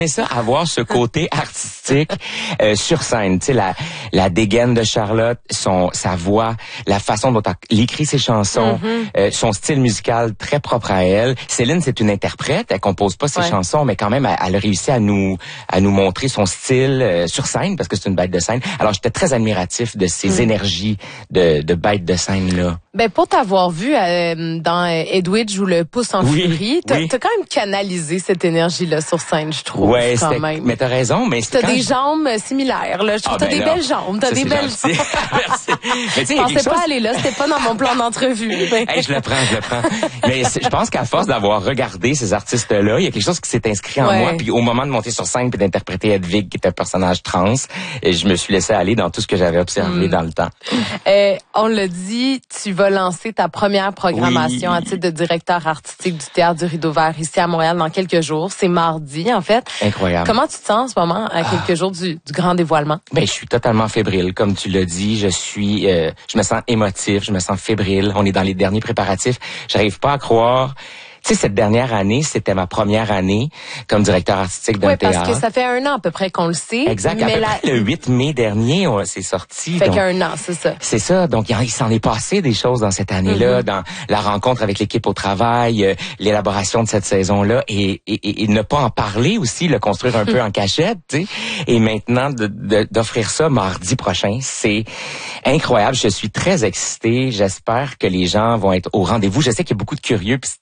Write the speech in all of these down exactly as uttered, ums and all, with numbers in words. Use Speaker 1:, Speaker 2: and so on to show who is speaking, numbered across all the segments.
Speaker 1: Mais ça, avoir ce côté artistique euh, sur scène, tu sais, la, la dégaine de Charlotte, son, sa voix, la façon dont elle écrit ses chansons, mm-hmm. euh, son style musical très propre à elle. Céline, c'est une interprète, elle compose pas ses ouais. chansons, mais quand même, elle, elle a réussi à nous, à nous montrer son style euh, sur scène, parce que c'est une bête de scène. Alors, j'étais très admiratif de ces mm. énergies de, de bête de scène-là.
Speaker 2: Ben, pour t'avoir vu euh, dans Edwidge ou Le Pouce en
Speaker 1: oui,
Speaker 2: furie, t'as,
Speaker 1: oui.
Speaker 2: t'as quand même canalisé cette énergie-là sur scène, je trouve.
Speaker 1: Ouais,
Speaker 2: quand même.
Speaker 1: Mais t'as raison, mais
Speaker 2: t'as des
Speaker 1: je...
Speaker 2: jambes similaires, là. Je trouve ah, que t'as ben des là, belles jambes, t'as
Speaker 1: ça,
Speaker 2: des belles
Speaker 1: gentil.
Speaker 2: jambes.
Speaker 1: Merci. Mais
Speaker 2: je pensais pas chose... aller là, c'était pas dans mon plan d'entrevue.
Speaker 1: Hey, je le prends, je le prends. Mais je pense qu'à force d'avoir regardé ces artistes-là, il y a quelque chose qui s'est inscrit en ouais. moi. Puis au moment de monter sur scène puis d'interpréter Hedwig, qui est un personnage trans, et je me suis laissé aller dans tout ce que j'avais observé mm. dans le temps.
Speaker 2: Euh, on l'a dit, tu vas lancer ta première programmation oui. à titre de directeur artistique du Théâtre du Rideau-Vert ici à Montréal dans quelques jours. C'est mardi, en fait.
Speaker 1: Incroyable.
Speaker 2: Comment tu te sens en ce moment, à quelques ah. jours du, du grand dévoilement?
Speaker 1: Ben, je suis totalement fébrile, comme tu l'as dit. Je suis, euh, je me sens émotif, je me sens fébrile. On est dans les derniers préparatifs. J'arrive pas à croire. Tu sais, cette dernière année, c'était ma première année comme directeur artistique d'un
Speaker 2: oui,
Speaker 1: théâtre.
Speaker 2: Oui, parce que ça fait un an à peu près qu'on le sait.
Speaker 1: Exact. Mais à peu
Speaker 2: la...
Speaker 1: près le huit mai dernier, on, c'est sorti.
Speaker 2: Fait
Speaker 1: donc,
Speaker 2: qu'un an, c'est ça.
Speaker 1: C'est ça. Donc, il, il s'en est passé des choses dans cette année-là, mm-hmm. dans la rencontre avec l'équipe au travail, euh, l'élaboration de cette saison-là, et, et, et, et ne pas en parler aussi, le construire un peu en cachette, tu sais. Et maintenant, de, de, d'offrir ça mardi prochain, c'est incroyable. Je suis très excitée. J'espère que les gens vont être au rendez-vous. Je sais qu'il y a beaucoup de curieux, pis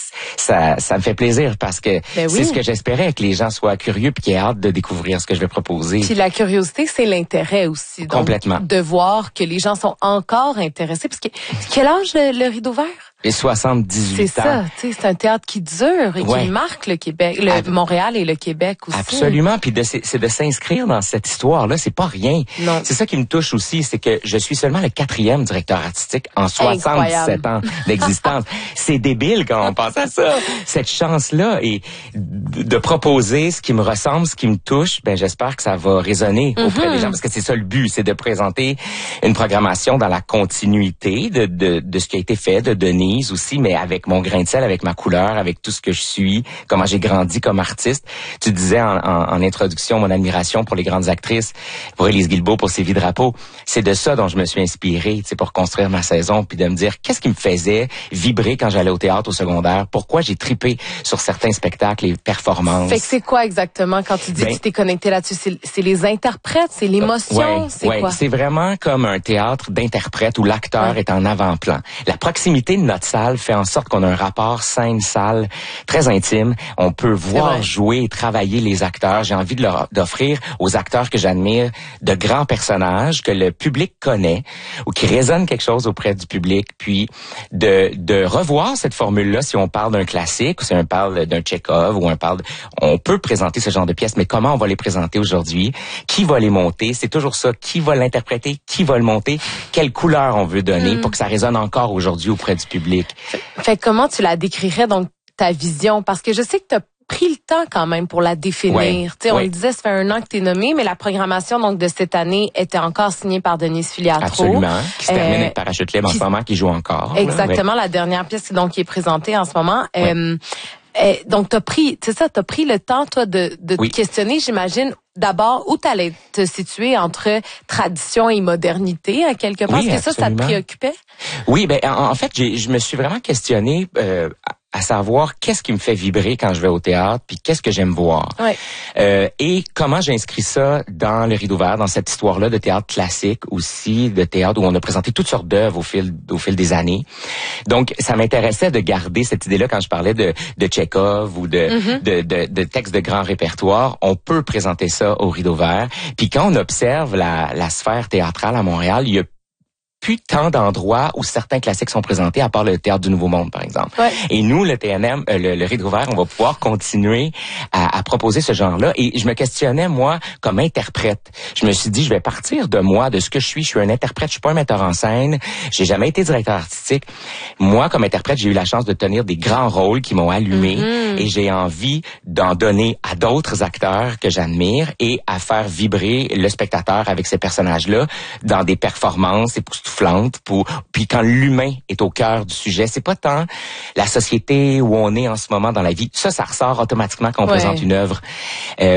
Speaker 1: ça, ça me fait plaisir parce que
Speaker 2: ben oui.
Speaker 1: c'est ce que j'espérais, que les gens soient curieux puis qu'ils aient hâte de découvrir ce que je vais proposer.
Speaker 2: Puis la curiosité, c'est l'intérêt aussi. Donc,
Speaker 1: complètement.
Speaker 2: De voir que les gens sont encore intéressés. Parce que quel âge le, le Rideau-Vert?
Speaker 1: Et soixante-dix-huit
Speaker 2: c'est
Speaker 1: ans.
Speaker 2: Ça, tu sais, c'est un théâtre qui dure et ouais. qui marque le Québec, le Ab- Montréal et le Québec aussi.
Speaker 1: Absolument, puis de, c'est de s'inscrire dans cette histoire-là, c'est pas rien.
Speaker 2: Non.
Speaker 1: C'est ça qui me touche aussi, c'est que je suis seulement le quatrième directeur artistique en soixante-dix-sept ans d'existence. C'est débile quand on pense à ça. Cette chance-là et de proposer ce qui me ressemble, ce qui me touche, ben j'espère que ça va résonner mm-hmm. auprès des gens, parce que c'est ça le but, c'est de présenter une programmation dans la continuité de de, de ce qui a été fait, de Denis aussi, mais avec mon grain de sel, avec ma couleur, avec tout ce que je suis, comment j'ai grandi comme artiste. Tu disais en, en, en introduction mon admiration pour les grandes actrices, pour Élise Guilbeault, pour Sylvie Drapeau. C'est de ça dont je me suis inspiré, tu sais, pour construire ma saison, puis de me dire qu'est-ce qui me faisait vibrer quand j'allais au théâtre au secondaire, pourquoi j'ai tripé sur certains spectacles et performances.
Speaker 2: Fait que c'est quoi exactement quand tu dis ben, que tu t'es connecté là-dessus? C'est, c'est les interprètes, c'est l'émotion,
Speaker 1: ouais,
Speaker 2: c'est
Speaker 1: ouais,
Speaker 2: quoi?
Speaker 1: C'est vraiment comme un théâtre d'interprètes où l'acteur ouais. est en avant-plan. La proximité de notre salle fait en sorte qu'on a un rapport scène-salle très intime. On peut voir jouer et travailler les acteurs. J'ai envie de leur d'offrir aux acteurs que j'admire de grands personnages que le public connaît ou qui résonnent quelque chose auprès du public, puis de de revoir cette formule-là si on parle d'un classique ou si on parle d'un Tchekhov ou on parle de, on peut présenter ce genre de pièces, mais comment on va les présenter aujourd'hui? Qui va les monter? C'est toujours ça. Qui va l'interpréter? Qui va le monter? Quelle couleur on veut donner mm. pour que ça résonne encore aujourd'hui auprès du public?
Speaker 2: Fait que comment tu la décrirais, donc, ta vision? Parce que je sais que tu as pris le temps quand même pour la définir.
Speaker 1: Ouais,
Speaker 2: tu sais, on
Speaker 1: ouais.
Speaker 2: le disait, ça fait un an que tu es nommé, mais la programmation donc de cette année était encore signée par Denise Filiatro.
Speaker 1: Absolument. Qui se termine euh, avec Parachute Libre en ce moment, qui joue encore.
Speaker 2: Exactement,
Speaker 1: là, ouais.
Speaker 2: la dernière pièce donc qui est présentée en ce moment.
Speaker 1: Ouais.
Speaker 2: Euh, euh, donc, t'as pris, c'est ça, t'as pris le temps, toi, de, de
Speaker 1: oui.
Speaker 2: te questionner, j'imagine, d'abord, où t'allais te situer entre tradition et modernité, à quelque part.
Speaker 1: Oui,
Speaker 2: Est-ce que ça, ça te préoccupait?
Speaker 1: Oui, ben en, en fait, j'ai, je me suis vraiment questionné euh, à savoir qu'est-ce qui me fait vibrer quand je vais au théâtre, puis qu'est-ce que j'aime voir.
Speaker 2: Ouais.
Speaker 1: Euh, et comment j'inscris ça dans le Rideau-Vert, dans cette histoire-là de théâtre classique aussi, de théâtre où on a présenté toutes sortes d'œuvres au fil au fil des années. Donc, ça m'intéressait de garder cette idée-là quand je parlais de, de Tchekhov ou de, mm-hmm. de, de, de textes de grand répertoire. On peut présenter ça au Rideau-Vert. Puis quand on observe la, la sphère théâtrale à Montréal, il y a plus tant d'endroits où certains classiques sont présentés, à part le Théâtre du Nouveau Monde, par exemple. Ouais. Et nous, le T N M, euh, le, le Rideau-Vert, on va pouvoir continuer à, à proposer ce genre-là. Et je me questionnais, moi, comme interprète. Je me suis dit, je vais partir de moi, de ce que je suis. Je suis un interprète, je suis pas un metteur en scène. J'ai jamais été directeur artistique. Moi, comme interprète, j'ai eu la chance de tenir des grands rôles qui m'ont allumé. Mm-hmm. Et j'ai envie d'en donner à d'autres acteurs que j'admire et à faire vibrer le spectateur avec ces personnages-là dans des performances époustouflantes. Pour, puis quand l'humain est au cœur du sujet, c'est pas tant la société où on est en ce moment dans la vie. Ça, ça ressort automatiquement quand on ouais. présente une œuvre. Euh,